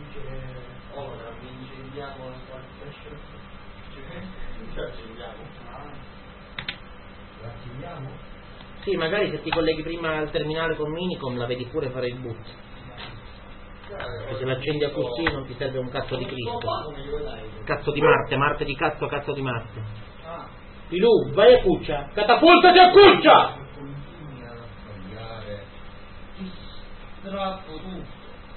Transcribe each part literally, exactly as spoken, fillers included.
ora mi incendiamo qualche ci accendiamo. L'accendiamo? Sì, magari se ti colleghi prima al terminale con Minicom la vedi pure fare il boot. E se l'accendi a così non ti serve un cazzo di Cristo. Cazzo di Marte, Marte di cazzo, cazzo di Marte. Pilù, vai a cuccia, catapultati a cuccia! Continui a sbagliare. Ti strappo tutto.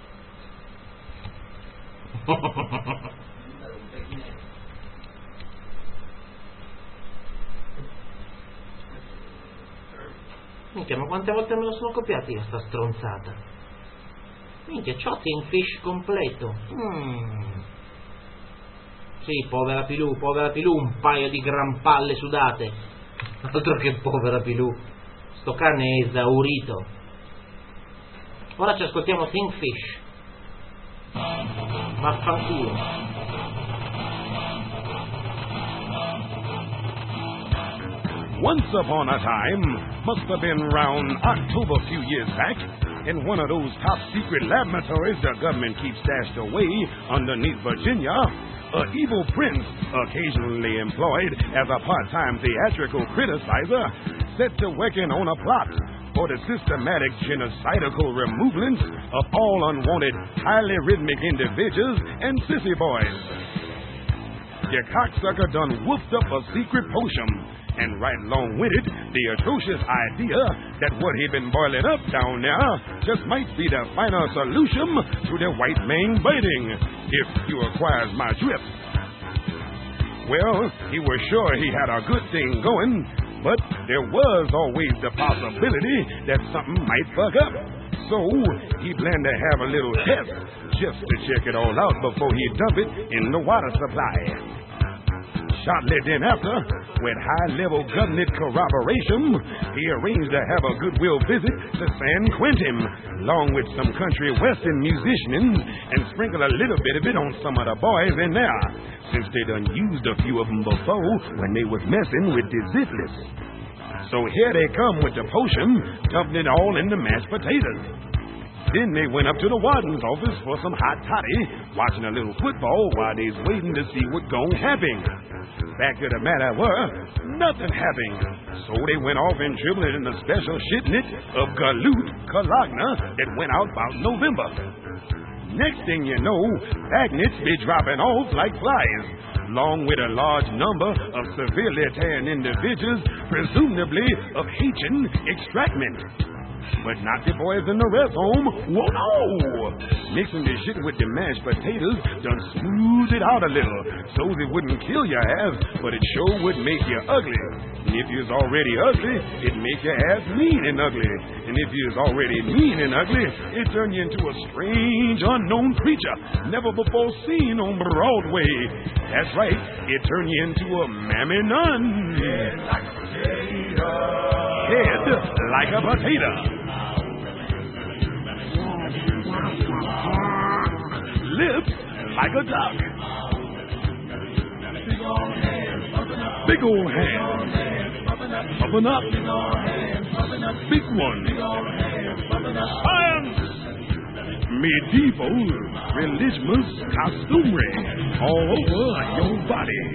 Minchia, ma quante volte me lo sono copiato io sta stronzata? Minchia, c'ho Thin Fish completo. Mm. Sì, povera Pilù, povera Pilù, un paio di gran palle sudate. Altro che povera Pilù. Sto cane è esaurito. Ora ci ascoltiamo Thin Fish. Vaffanculo. Once upon a time, must have been round October a few years back, in one of those top secret laboratories the government keeps stashed away underneath Virginia, an evil prince, occasionally employed as a part-time theatrical criticizer, set to working on a plot for the systematic genocidal removalence of all unwanted, highly rhythmic individuals and sissy boys. The cocksucker done whooped up a secret potion, and right along with it, the atrocious idea that what he'd been boiling up down there just might be the final solution to the white man biting, if you acquires my drift. Well, he was sure he had a good thing going, but there was always the possibility that something might fuck up. So he planned to have a little test just to check it all out before he dump it in the water supply. Shortly then after, with high-level government corroboration, he arranged to have a goodwill visit to San Quentin, along with some country western musicians, and sprinkle a little bit of it on some of the boys in there, since they done used a few of them before when they was messing with the Zitless. So here they come with the potion, dumping it all in the mashed potatoes. Then they went up to the warden's office for some hot toddy, watching a little football while they's waiting to see what gon' happen. Back of the matter were, nothing happened. So they went off and dribbled it in a special shipment of Galut Kalagna that went out about November. Next thing you know, magnets be dropping off like flies, along with a large number of severely tan individuals, presumably of Haitian extractment. But not the boys in the rest home. Whoa, no! Mixing the shit with the mashed potatoes done smooth it out a little, so it wouldn't kill your ass, but it sure would make you ugly. And if you's already ugly, it'd make your ass mean and ugly. And if you's already mean and ugly, it'd turn you into a strange, unknown creature, never before seen on Broadway. That's right, it'd turn you into a mammy nun. Head like a potato. Head like a potato. Lips like a duck. Big old hands. Pumping up. Big one. Science. Medieval religious costumery all over your body.